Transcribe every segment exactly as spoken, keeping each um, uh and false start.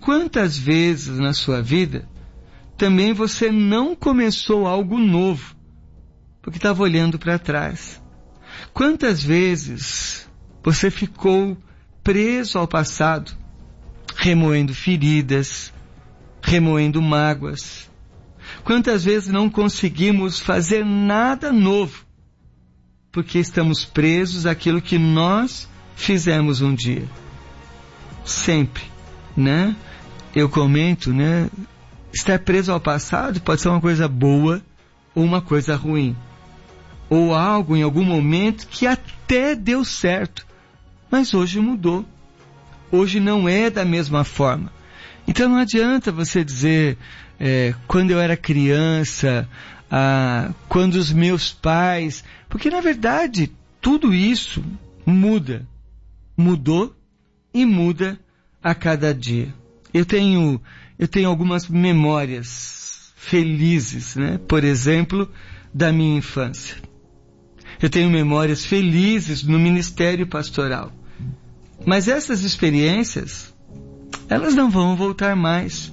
quantas vezes na sua vida também você não começou algo novo, porque estava olhando para trás? Quantas vezes você ficou preso ao passado, remoendo feridas, remoendo mágoas? Quantas vezes não conseguimos fazer nada novo, porque estamos presos àquilo que nós fizemos um dia? Sempre, né? Eu comento, né? Estar preso ao passado pode ser uma coisa boa ou uma coisa ruim. Ou algo em algum momento que até deu certo, mas hoje mudou. Hoje não é da mesma forma. Então não adianta você dizer, é, quando eu era criança, ah, quando os meus pais... Porque na verdade tudo isso muda. Mudou e muda a cada dia. Eu tenho, eu tenho algumas memórias felizes, né? Por exemplo, da minha infância. Eu tenho memórias felizes no ministério pastoral. Mas essas experiências, elas não vão voltar mais.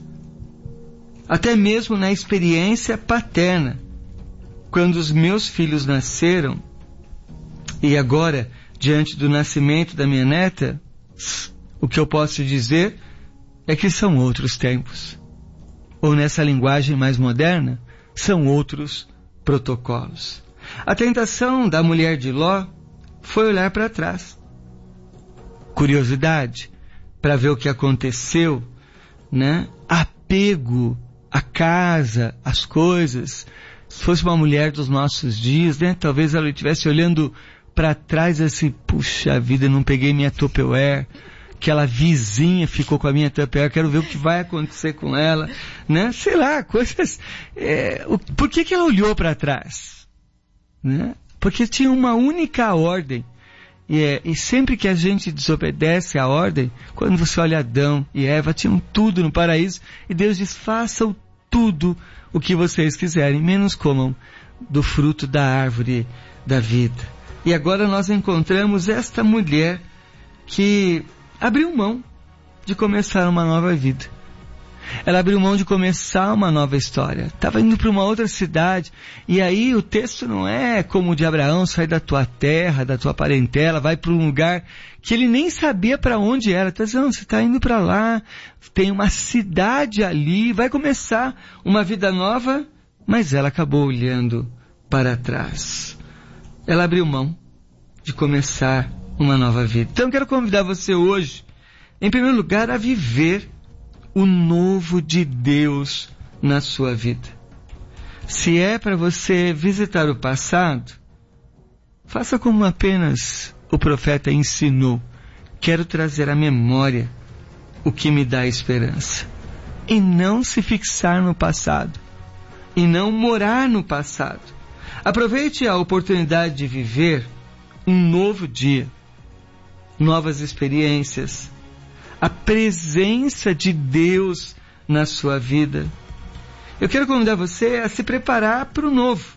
Até mesmo na experiência paterna. Quando os meus filhos nasceram, e agora, diante do nascimento da minha neta, o que eu posso dizer é que são outros tempos. Ou nessa linguagem mais moderna, são outros protocolos. A tentação da mulher de Ló foi olhar para trás. Curiosidade para ver o que aconteceu, né? Apego à casa, às coisas. Se fosse uma mulher dos nossos dias, né? Talvez ela estivesse olhando para trás assim, puxa vida, não peguei minha Tupperware, aquela vizinha ficou com a minha Tupperware, quero ver o que vai acontecer com ela, né? Sei lá, coisas... É, o, por que que ela olhou para trás? Né? Porque tinha uma única ordem. E, é, e sempre que a gente desobedece à ordem, quando você olha Adão e Eva, tinham tudo no paraíso, e Deus diz, façam tudo o que vocês quiserem, menos comam do fruto da árvore da vida. E agora nós encontramos esta mulher que abriu mão de começar uma nova vida. Ela abriu mão de começar uma nova história. Estava indo para uma outra cidade. E aí o texto não é como o de Abraão, sai da tua terra, da tua parentela, vai para um lugar que ele nem sabia para onde era. Está dizendo, você está indo para lá, tem uma cidade ali, vai começar uma vida nova. Mas ela acabou olhando para trás. Ela abriu mão de começar uma nova vida. Então eu quero convidar você hoje, em primeiro lugar, a viver o novo de Deus na sua vida. Se é para você visitar o passado, faça como apenas o profeta ensinou. Quero trazer à memória o que me dá esperança. E não se fixar no passado. E não morar no passado. Aproveite a oportunidade de viver um novo dia. Novas experiências. A presença de Deus na sua vida. Eu quero convidar você a se preparar para o novo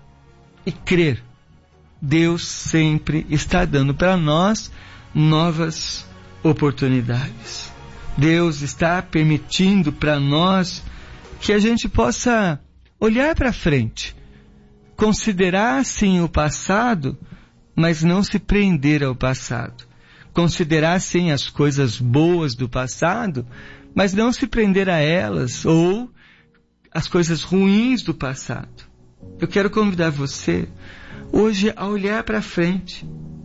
e crer. Deus sempre está dando para nós novas oportunidades. Deus está permitindo para nós que a gente possa olhar para frente, considerar sim o passado, mas não se prender ao passado. Considerar sim as coisas boas do passado, mas não se prender a elas, ou as coisas ruins do passado. Eu quero convidar você hoje a olhar para frente,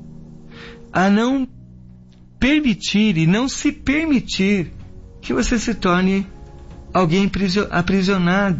a não permitir e não se permitir que você se torne alguém aprisionado.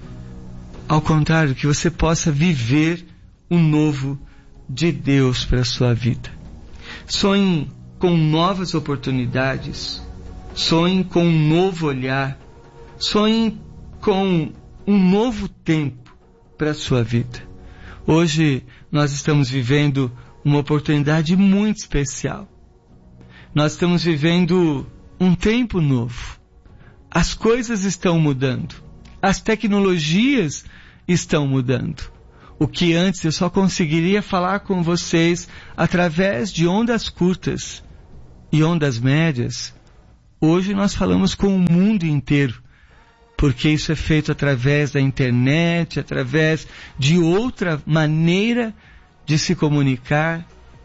Ao contrário, que você possa viver um novo de Deus para a sua vida. Sonhe com novas oportunidades, sonhe com um novo olhar, sonhe com um novo tempo para a sua vida. Hoje nós estamos vivendo uma oportunidade muito especial. Nós estamos vivendo um tempo novo. As coisas estão mudando, as tecnologias estão mudando. O que antes eu só conseguiria falar com vocês através de ondas curtas e ondas médias, Hoje nós falamos com o mundo inteiro, porque isso é feito através da internet, através de outra maneira de se comunicar.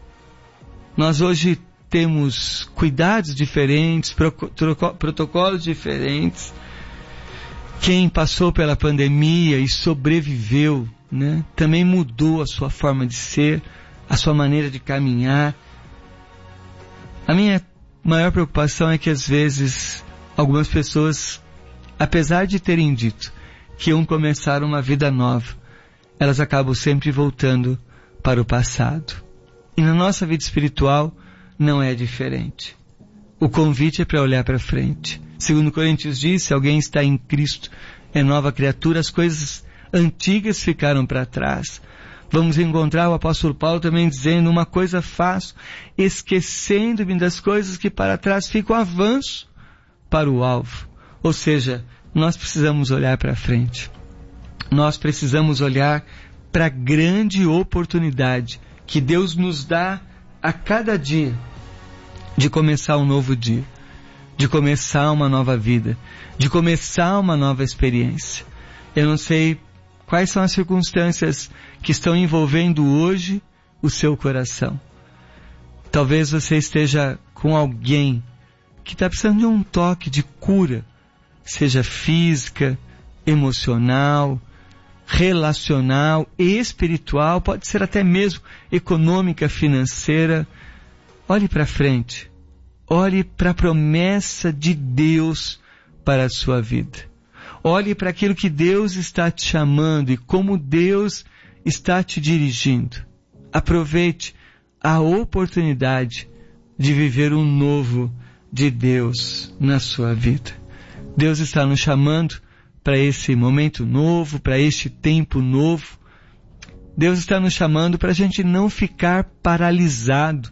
Nós hoje temos cuidados diferentes, protocolos diferentes. Quem passou pela pandemia e sobreviveu, né, também mudou a sua forma de ser, a sua maneira de caminhar. A minha maior preocupação é que às vezes algumas pessoas, apesar de terem dito que iam começar uma vida nova, elas acabam sempre voltando para o passado. E na nossa vida espiritual não é diferente. O convite é para olhar para frente. Segundo Coríntios diz, se alguém está em Cristo, é nova criatura, as coisas antigas ficaram para trás. Vamos encontrar o apóstolo Paulo também dizendo, uma coisa faço, esquecendo-me das coisas que para trás ficam, avanço para o alvo. Ou seja, nós precisamos olhar para frente. Nós precisamos olhar para a grande oportunidade que Deus nos dá a cada dia de começar um novo dia, de começar uma nova vida, de começar uma nova experiência. Eu não sei quais são as circunstâncias que estão envolvendo hoje o seu coração. Talvez você esteja com alguém que está precisando de um toque de cura, seja física, emocional, relacional, espiritual, pode ser até mesmo econômica, financeira. Olhe para frente. Olhe para a promessa de Deus para a sua vida. Olhe para aquilo que Deus está te chamando e como Deus está te dirigindo. Aproveite a oportunidade de viver um novo de Deus na sua vida. Deus está nos chamando para esse momento novo, para este tempo novo. Deus está nos chamando para a gente não ficar paralisado,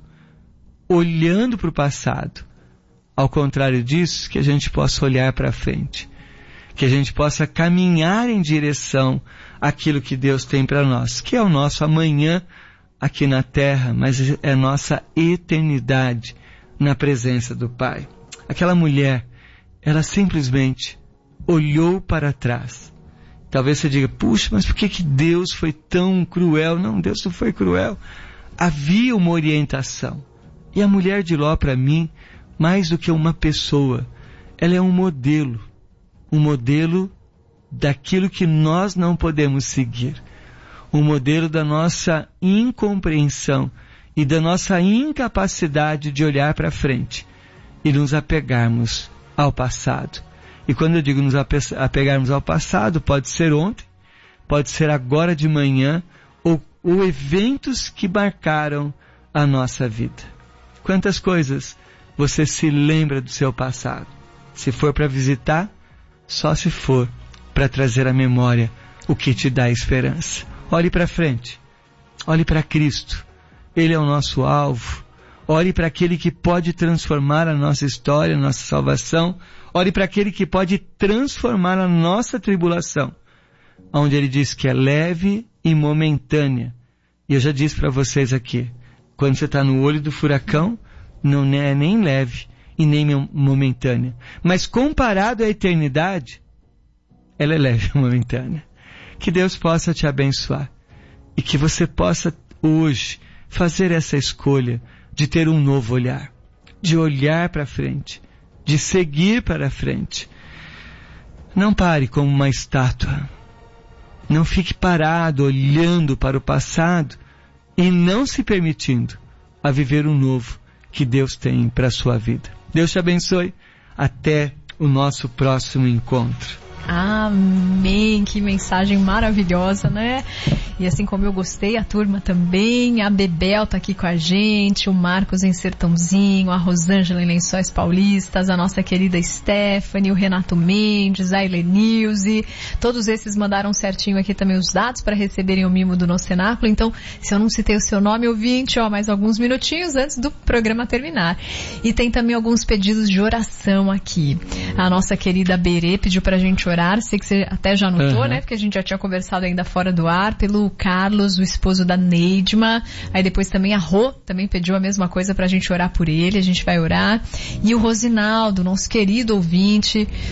olhando para o passado. Ao contrário disso, que a gente possa olhar para frente. Que a gente possa caminhar em direção àquilo que Deus tem para nós, que é o nosso amanhã aqui na terra, mas é a nossa eternidade na presença do Pai. Aquela mulher, ela simplesmente olhou para trás. Talvez você diga, puxa, mas por que que Deus foi tão cruel? Não, Deus não foi cruel. Havia uma orientação. E a mulher de Ló, para mim, mais do que uma pessoa, ela é um modelo. Um modelo daquilo que nós não podemos seguir. Um modelo da nossa incompreensão e da nossa incapacidade de olhar para frente e nos apegarmos ao passado. E quando eu digo nos apegarmos ao passado, pode ser ontem, pode ser agora de manhã, ou, ou eventos que marcaram a nossa vida. Quantas coisas você se lembra do seu passado? Se for para visitar, só se for para trazer à memória o que te dá esperança. Olhe para frente, olhe para Cristo, Ele é o nosso alvo. Olhe para aquele que pode transformar a nossa história, a nossa salvação. Olhe para aquele que pode transformar a nossa tribulação, onde Ele diz que é leve e momentânea. E eu já disse para vocês aqui, quando você está no olho do furacão, não é nem leve e nem momentânea. Mas comparado à eternidade, ela é leve e momentânea. Que Deus possa te abençoar e que você possa hoje fazer essa escolha de ter um novo olhar, de olhar para frente, de seguir para frente. Não pare como uma estátua. Não fique parado olhando para o passado e não se permitindo a viver o novo que Deus tem para a sua vida. Deus te abençoe. Até o nosso próximo encontro. Amém, que mensagem maravilhosa, né? E assim como eu gostei, a turma também, a Bebel tá aqui com a gente, o Marcos em Sertãozinho, a Rosângela em Lençóis Paulistas, a nossa querida Stephanie, o Renato Mendes, a Helenilze, todos esses mandaram certinho aqui também os dados para receberem o mimo do nosso cenáculo. Então, se eu não citei o seu nome, ouvinte, ó, mais alguns minutinhos antes do programa terminar. E tem também alguns pedidos de oração aqui. A nossa querida Berê pediu pra gente orar, sei que você até já anotou, uhum. né? Porque a gente já tinha conversado ainda fora do ar, pelo Carlos, o esposo da Neidma. Aí depois também a Rô também pediu a mesma coisa pra gente orar por ele. A gente vai orar. E o Rosinaldo, nosso querido ouvinte,